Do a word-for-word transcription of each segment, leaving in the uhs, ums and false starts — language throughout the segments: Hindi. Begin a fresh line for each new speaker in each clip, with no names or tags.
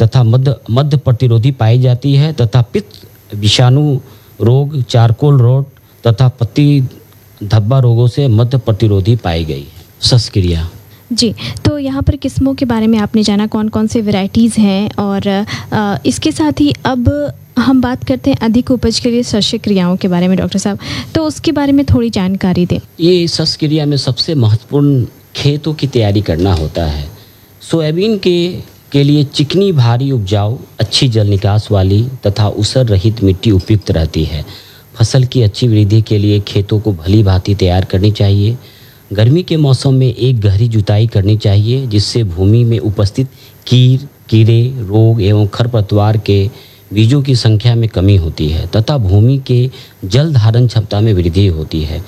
तथा मध्य मध्य प्रतिरोधी पाई जाती है तथा पित्त विषाणु रोग, चारकोल रोग तथा पत्ती धब्बा रोगों से मध्य प्रतिरोधी पाई गई है। शस्त्रक्रिया
जी, तो यहाँ पर किस्मों के बारे में आपने जाना कौन कौन से वैरायटीज़ हैं, और आ, इसके साथ ही अब हम बात करते हैं अधिक उपज के लिए शस्त्रक्रियाओं के बारे में डॉक्टर साहब, तो उसके बारे में थोड़ी जानकारी दें।
ये शस्त्रक्रिया में सबसे महत्वपूर्ण खेतों की तैयारी करना होता है। सोयाबीन के के लिए चिकनी, भारी, उपजाऊ, अच्छी जल निकास वाली तथा ऊसर रहित मिट्टी उपयुक्त रहती है। फसल की अच्छी वृद्धि के लिए खेतों को भली भांति तैयार करनी चाहिए। गर्मी के मौसम में एक गहरी जुताई करनी चाहिए जिससे भूमि में उपस्थित कीर, कीड़े, रोग एवं खरपतवार के बीजों की संख्या में कमी होती है तथा भूमि के जल धारण क्षमता में वृद्धि होती है।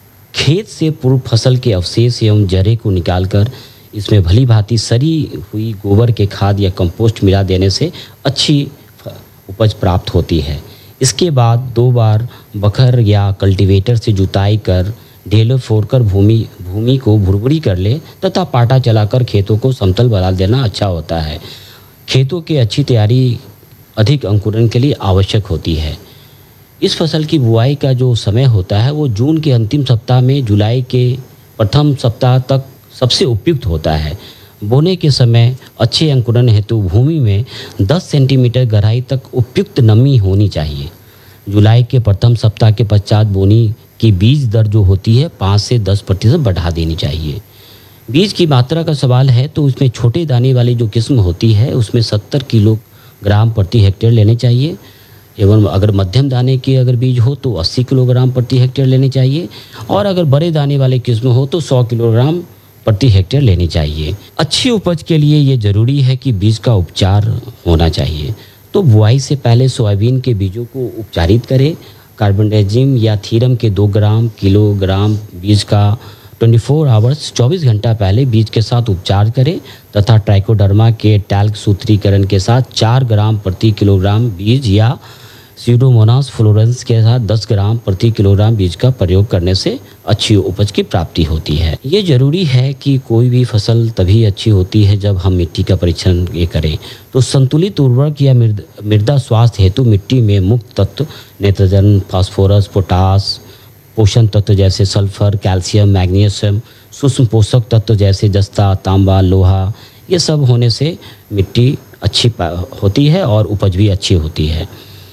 खेत से पूर्व फसल के अवशेष एवं जरे को निकालकर इसमें भली भांति सड़ी हुई गोबर के खाद या कंपोस्ट मिला देने से अच्छी उपज प्राप्त होती है। इसके बाद दो बार बखर या कल्टीवेटर से जुताई कर ढेलों फोड़कर भूमि भूमि को भुरभुरी कर ले तथा पाटा चलाकर खेतों को समतल बना देना अच्छा होता है। खेतों की अच्छी तैयारी अधिक अंकुरण के लिए आवश्यक होती है। इस फसल की बुआई का जो समय होता है वो जून के अंतिम सप्ताह में जुलाई के प्रथम सप्ताह तक सबसे उपयुक्त होता है। बोने के समय अच्छे अंकुरण हेतु भूमि में दस सेंटीमीटर गहराई तक उपयुक्त नमी होनी चाहिए। जुलाई के प्रथम सप्ताह के पश्चात बोनी की बीज दर जो होती है पाँच से दस प्रतिशत बढ़ा देनी चाहिए। बीज की मात्रा का सवाल है तो उसमें छोटे दाने वाली जो किस्म होती है उसमें सत्तर किलोग्राम प्रति हेक्टेयर लेने चाहिए एवं अगर मध्यम दाने की अगर बीज हो तो अस्सी किलोग्राम प्रति हेक्टेयर लेने चाहिए और अगर बड़े दाने वाले किस्म हो तो सौ किलोग्राम प्रति हेक्टेयर लेनी चाहिए। अच्छी उपज के लिए ये जरूरी है कि बीज का उपचार होना चाहिए। तो बुआई से पहले सोयाबीन के बीजों को उपचारित करें। कार्बेंडाजिम या थीरम के दो ग्राम किलोग्राम बीज का चौबीस आवर्स चौबीस घंटा पहले बीज के साथ उपचार करें तथा ट्राइकोडर्मा के टैल्क सूत्रीकरण के साथ चार ग्राम प्रति किलोग्राम बीज या सीडोमोनास फ्लोरेंस के साथ दस ग्राम प्रति किलोग्राम बीज का प्रयोग करने से अच्छी उपज की प्राप्ति होती है। ये जरूरी है कि कोई भी फसल तभी अच्छी होती है जब हम मिट्टी का परीक्षण ये करें। तो संतुलित उर्वरक या मृदा स्वास्थ्य हेतु मिट्टी में मुख्य तत्व नाइट्रोजन, फास्फोरस, पोटास, पोषण तत्व जैसे सल्फर, कैल्शियम, मैग्नीशियम, सूक्ष्म पोषक तत्व जैसे जस्ता, तांबा, लोहा, ये सब होने से मिट्टी अच्छी होती है और उपज भी अच्छी होती है।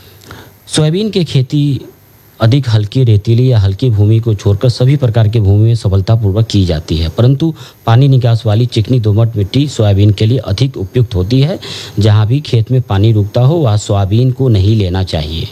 सोयाबीन की खेती अधिक हल्की, रेतीली या हल्की भूमि को छोड़कर सभी प्रकार की भूमि में सफलतापूर्वक की जाती है, परंतु पानी निकास वाली चिकनी दोमट मिट्टी सोयाबीन के लिए अधिक उपयुक्त होती है। जहां भी खेत में पानी रुकता हो वह सोयाबीन को नहीं लेना चाहिए।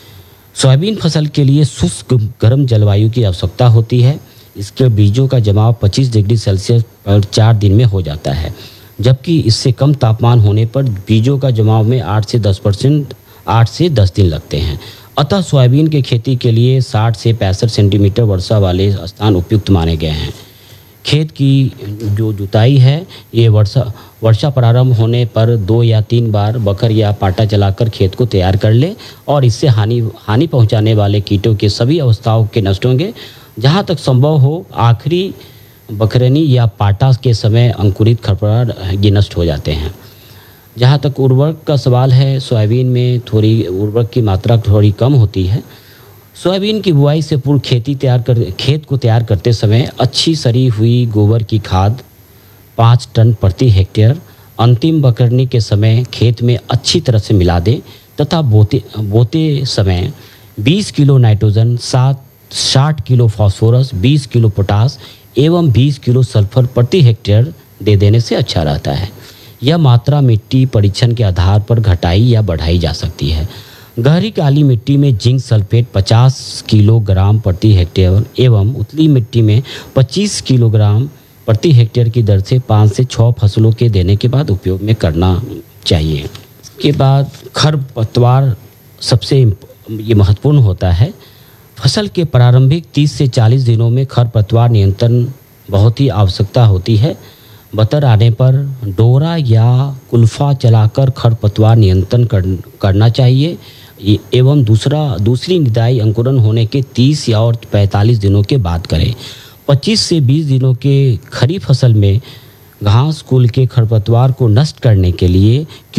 सोयाबीन फसल के लिए शुष्क गर्म जलवायु की आवश्यकता होती है। इसके बीजों का जमाव पच्चीस डिग्री सेल्सियस पर चार दिन में हो जाता है, जबकि इससे कम तापमान होने पर बीजों का जमाव में आठ से दस परसेंट आठ से दस दिन लगते हैं। अतः सोयाबीन की खेती के लिए साठ से पैंसठ सेंटीमीटर वर्षा वाले स्थान उपयुक्त माने गए हैं। खेत की जो जुताई है ये वर्षा वर्षा प्रारंभ होने पर दो या तीन बार बखर या पाटा चलाकर खेत को तैयार कर ले और इससे हानि हानि पहुंचाने वाले कीटों के सभी अवस्थाओं के नष्ट होंगे। जहां तक संभव हो आखिरी बखरनी या पाटा के समय अंकुरित खरपतवार ये नष्ट हो जाते हैं। जहाँ तक उर्वरक का सवाल है, सोयाबीन में थोड़ी उर्वरक की मात्रा थोड़ी कम होती है। सोयाबीन की बुआई से पूर्व खेती तैयार कर खेत को तैयार करते समय अच्छी सड़ी हुई गोबर की खाद पाँच टन प्रति हेक्टेयर अंतिम बखरनी के समय खेत में अच्छी तरह से मिला दें तथा बोते बोते समय बीस किलो नाइट्रोजन, सात साठ किलो फास्फोरस, बीस किलो पोटास एवं बीस किलो सल्फर प्रति हेक्टेयर दे देने से अच्छा रहता है। यह मात्रा मिट्टी परीक्षण के आधार पर घटाई या बढ़ाई जा सकती है। गहरी काली मिट्टी में जिंक सल्फेट पचास किलोग्राम प्रति हेक्टेयर एवं उतली मिट्टी में पच्चीस किलोग्राम प्रति हेक्टेयर की दर से पाँच से छः फसलों के देने के बाद उपयोग में करना चाहिए। इसके बाद खरपतवार सबसे ये महत्वपूर्ण होता है। फसल के प्रारंभिक तीस से चालीस दिनों में खरपतवार नियंत्रण बहुत ही आवश्यकता होती है। बतर आने पर डोरा या कुल्फा चलाकर खरपतवार नियंत्रण कर, करना चाहिए एवं दूसरा दूसरी निदाई अंकुरण होने के तीस या और पैंतालीस दिनों के बाद करें। पच्चीस से बीस दिनों के खरीफ फसल में घास कुल के खरपतवार को नष्ट करने के लिए